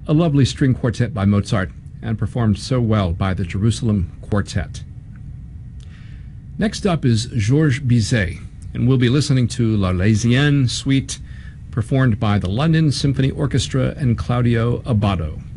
a lovely string quartet by Mozart, and performed so well by the Jerusalem Quartet. Next up is Georges Bizet, and we'll be listening to L'Arlésienne Suite, performed by the London Symphony Orchestra and Claudio Abbado.